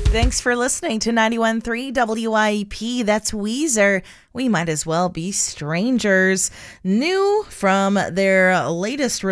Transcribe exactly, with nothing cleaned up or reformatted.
Thanks for listening to ninety-one point three W I E P. That's Weezer. We might as well be strangers. New from their latest